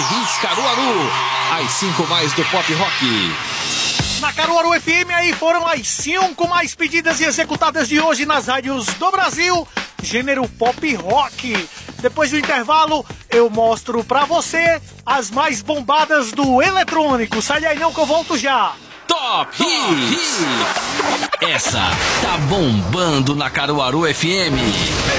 Hits Caruaru, as 5 mais do pop rock. Na Caruaru FM aí foram as 5 mais pedidas e executadas de hoje nas rádios do Brasil, gênero pop rock. Depois do intervalo, eu mostro pra você as mais bombadas do eletrônico. Sai daí não que eu volto já. Top Hits! Essa tá bombando na Caruaru FM.